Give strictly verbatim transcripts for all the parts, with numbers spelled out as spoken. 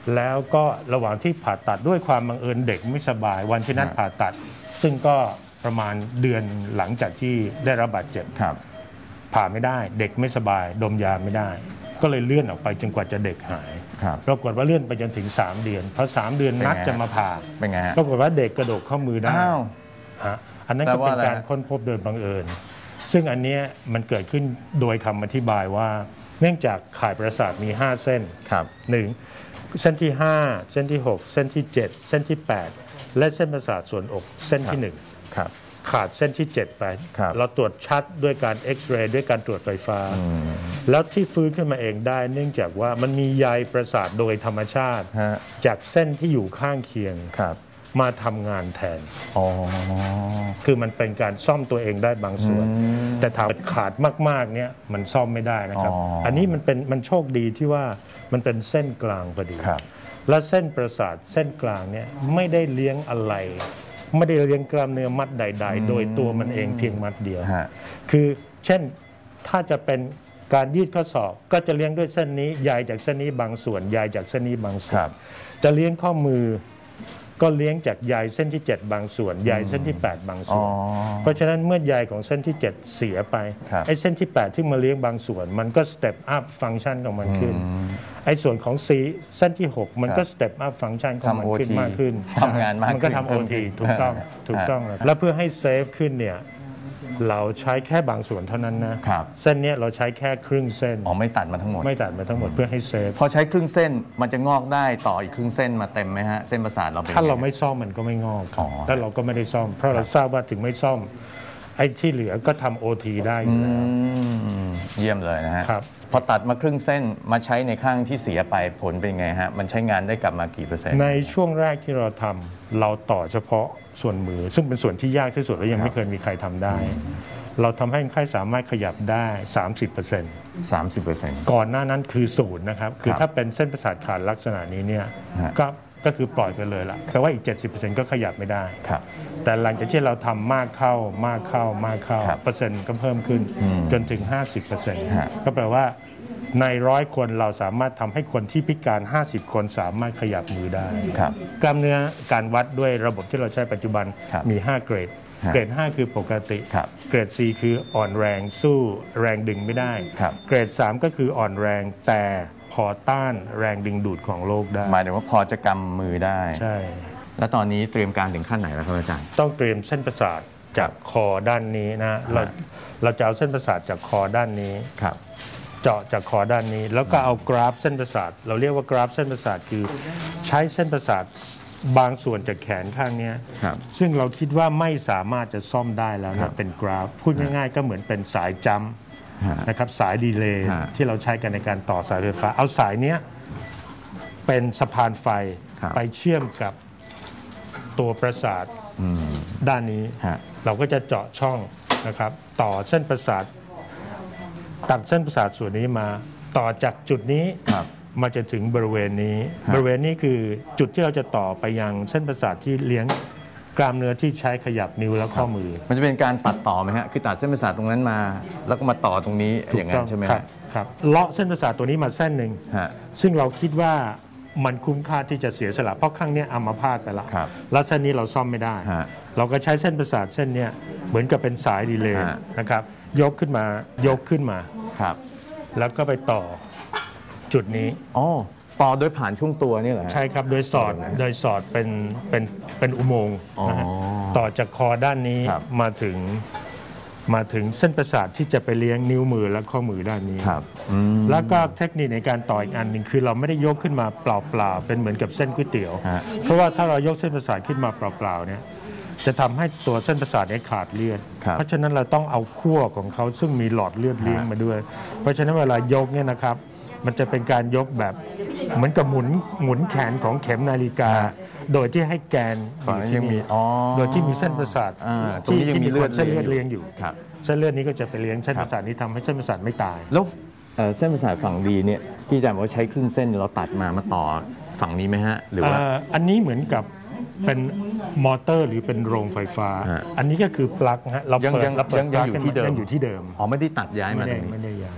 แล้วก็ระหว่างที่ผ่าตัดด้วยความบังเอิญเด็กไม่สบายวันที่นัดผ่าตัดซึ่งก็ประมาณเดือนหลังจากที่ได้รับบาดเจ็บผ่าไม่ได้เด็กไม่สบายดมยาไม่ได้ก็เลยเลื่อนออกไปจนกว่าจะเด็กหายปรากฏว่าเลื่อนไปจนถึงสามเดือนพอสามเดือนนัดจะมาผ่าปรากฏว่าเด็กกระโดดข้อมือได้อันนั้นก็เป็นการค้นพบโดยบังเอิญซึ่งอันนี้มันเกิดขึ้นโดยคำอธิบายว่าเนื่องจากข่ายประสาทมีห้าเส้นหนึ่งเส้นที่ห้าเส้นที่หกเส้นที่เจ็ดเส้นที่แปดและเส้นประสาทส่วนอกเส้นที่หนึ่งขาดเส้นที่เจ็ดไปเราตรวจชัดด้วยการเอ็กซเรย์ด้วยการตรวจไฟฟ้าแล้วที่ฟื้นขึ้นมาเองได้เนื่องจากว่ามันมีใยประสาทโดยธรรมชาติจากเส้นที่อยู่ข้างเคียงมาทำงานแทนคือมันเป็นการซ่อมตัวเองได้บางส่วนแต่ถ้าขาดมากๆเนี่ยมันซ่อมไม่ได้นะครับ อ, อันนี้มันเป็นมันโชคดีที่ว่ามันเป็นเส้นกลางพอดีและเส้นประสาทเส้นกลางเนี่ยไม่ได้เลี้ยงอะไรไม่ได้เลี้ยงกล้ามเนื้อมัดใดๆโดยตัวมันเองเพียงมัดเดียวคือเช่นถ้าจะเป็นการยืดข้อศอกก็จะเลี้ยงด้วยเส้นนี้ใยจากเส้นนี้บางส่วนใยจากเส้นนี้บางส่วนจะเลี้ยงข้อมือก็เลี้ยงจากใยเส้นที่เจ็ดบางส่วนใยเส้นที่แปดบางส่วนเพราะฉะนั้นเมื่อใยของเส้นที่เจ็ดเสียไปไอ้เส้นที่แปดที่มาเลี้ยงบางส่วนมันก็สเต็ปอัพฟังก์ชันของมันขึ้นไอ้ส่วนของซีเส้นที่หกมันก็สเต็ปอัพฟังก์ชันของมันขึ้นมากขึ้นทำงานมากขึ้นมันก็ทำโอทีถูกต้องถูกต้องแล้วเพื่อให้เซฟขึ้นเนี่ยเราใช้แค่บางส่วนเท่านั้นนะเส้นนี้เราใช้แค่ครึ่งเส้นอ๋อไม่ตัดมาทั้งหมดไม่ตัดมาทั้งหมดเพื่อให้เซฟพอใช้ครึ่งเส้นมันจะงอกได้ต่ออีกครึ่งเส้นมาเต็มไหมฮะเส้นประสาทเราเป็นถ้าเราไม่ซ่อมมันก็ไม่งอกแล้วเราก็ไม่ได้ซ่อมเพราะเราทราบว่าถึงไม่ซ่อมไอ้ที่เหลือก็ทำโอทีได้อยู่แล้วเยี่ยมเลยนะฮะพอตัดมาครึ่งเส้นมาใช้ในข้างที่เสียไปผลเป็นไงฮะมันใช้งานได้กลับมากี่เปอร์เซ็นต์ในช่วงแรกที่เราทำเราต่อเฉพาะส่วนมือซึ่งเป็นส่วนที่ยากที่สุดและยังไม่เคยมีใครทำได้เราทำให้คนไข้สามารถขยับได้ สามสิบเปอร์เซ็นต์สามสิบเปอร์เซ็นต์ก่อนหน้านั้นคือศูนย์นะครับคือถ้าเป็นเส้นประสาทขาดลักษณะนี้เนี่ยก็ก็คือปล่อยไปเลยละแต่ว่าอีก เจ็ดสิบเปอร์เซ็นต์ ก็ขยับไม่ได้แต่หลังจากที่เราทำมากเข้ามากเข้ามากเข้าเปอร์เซ็นต์ก็เพิ่มขึ้นจนถึง ห้าสิบเปอร์เซ็นต์ ก็แปลว่าในร้อยคนเราสามารถทำให้คนที่พิการห้าสิบคนสามารถขยับมือได้กล้ามเนื้อการวัดด้วยระบบที่เราใช้ปัจจุบันมีห้าเกรดเกรดห้าคือปกติเกรด สี่ คืออ่อนแรงสู้แรงดึงไม่ได้เกรดสามก็คืออ่อนแรงแต่พอต้านแรงดึงดูดของโลกได้หมายถึงว่าพอจะกำมือได้ใช่แล้วตอนนี้เตรียมการถึงขั้นไหนแล้วครับอาจารย์ต้องเตรียมเส้นประสาทจากคอด้านนี้นะเราเราจะเอาเส้นประสาทจากคอด้านนี้เจาะจากคอด้านนี้แล้วก็เอากราฟเส้นประสาทเราเรียกว่ากราฟเส้นประสาทคือใช้เส้นประสาทบางส่วนจากแขนข้างนี้ซึ่งเราคิดว่าไม่สามารถจะซ่อมได้แล้วนะเป็นกราฟพูดง่ายๆก็เหมือนเป็นสายจัมป์นะครับสายดีเลย์ที่เราใช้กันในการต่อสายไฟฟ้าเอาสายนี้เป็นสะพานไฟไปเชื่อมกับตัวประสาทด้านนี้เราก็จะเจาะช่องนะครับต่อเส้นประสาทตัดเส้นประสาทส่วนนี้มาต่อจากจุดนี้มาจะถึงบริเวณนี้บริเวณนี้คือจุดที่เราจะต่อไปยังเส้นประสาทที่เลี้ยงกล้ามเนื้อที่ใช้ขยับนิ้วและข้อมือมันจะเป็นการตัดต่อไหมฮะคือตัดเส้นประสาทตรงนั้นมาแล้วก็มาต่อตรงนี้อย่างนั้นใช่ไหมครับครับเลาะเส้นประสาทตัวนี้มาเส้นหนึ่งซึ่งเราคิดว่ามันคุ้มค่าที่จะเสียสละเพราะข้างนี้อัมพาตไปแล้วแล้วเส้นนี้เราซ่อมไม่ได้เราก็ใช้เส้นประสาทเส้นนี้เหมือนกับเป็นสายดีเลย์นะครับยกขึ้นมายกขึ้นมาแล้วก็ไปต่อจุดนี้อ๋อต่อโดยผ่านช่วงตัวนี่เหรอใช่ครับโดยสอดโดยสอดเป็นเป็นเป็นอุโมงค์นะฮะต่อจากคอด้านนี้มาถึงมาถึงเส้นประสาทที่จะไปเลี้ยงนิ้วมือและข้อมือด้านนี้แล้วก็เทคนิคในการต่ออีกอันหนึ่งคือเราไม่ได้ยกขึ้นมาเปล่าๆเป็นเหมือนกับเส้นก๋วยเตี๋ยวเพราะว่าถ้าเรายกเส้นประสาทขึ้นมาเปล่าๆเนี่ยจะทำให้ตัวเส้นประสาทนี้ขาดเลือดเพราะฉะนั้นเราต้องเอาขั้วของเขาซึ่งมีหลอดเลือดเลี้ยงมาด้วยเพราะฉะนั้นเวลายกเนี่ยนะครับมันจะเป็นการยกแบบเหมือนกับหมุนหมุนแขนของเข็มนาฬิกาโดยที่ให้แกนยังมีโดยที่มีเส้นประสาทที่ยังมีเลือดเส้นเลือดเลี้ยงอยู่เส้นเลือดนี้ก็จะไปเลี้ยงเส้นประสาทนี้ทำให้เส้นประสาทไม่ตายแล้วเส้นประสาทฝั่งดีเนี่ยที่อาจารย์บอกว่าใช้ครึ่งเส้นเราตัดมามาต่อฝั่งนี้ไหมฮะหรือว่าอันนี้เหมือนกับเป็นมอเตอร์หรือเป็นโรงไฟฟ้าอันนี้ก็คือปลั๊กฮะเราเปิดเราเปิดยังอยู่ที่เดิมอยู่ที่เดิมอ๋อไม่ได้ตัดย้ายมาตรงนี้ไม่ได้ย้าย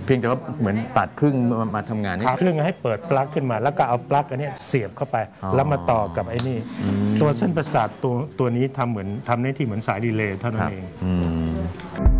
เพียงแต่ว่าเหมือนตัดครึ่งมามาทำงานนี่เครื่องให้เปิดปลั๊กขึ้นมาแล้วก็เอาปลั๊กอันนี้เสียบเข้าไปอ๋อแล้วมาต่อกับไอ้นี่ตัวเส้นประสาทตัวตัวนี้ทำเหมือนทำหน้าที่เหมือนสายรีเลย์เท่านั้นเองอืม